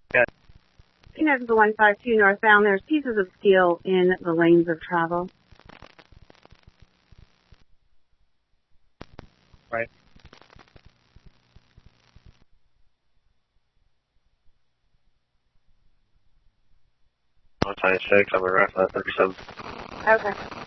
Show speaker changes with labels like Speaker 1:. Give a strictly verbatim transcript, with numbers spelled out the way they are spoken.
Speaker 1: Yeah.
Speaker 2: This is the one five two northbound. There's pieces of steel in the lanes of travel.
Speaker 1: Right. one twenty-six, I'm a ref at thirty-seven.
Speaker 2: Okay.